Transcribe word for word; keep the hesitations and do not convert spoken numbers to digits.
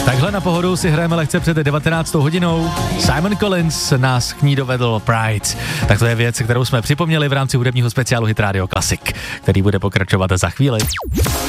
Takhle na pohodu si hrajeme lehce před devatenáctou hodinou. Simon Collins nás k ní dovedl Pride. Tak to je věc, kterou jsme připomněli v rámci hudebního speciálu Hit Radio Classic, který bude pokračovat za chvíli.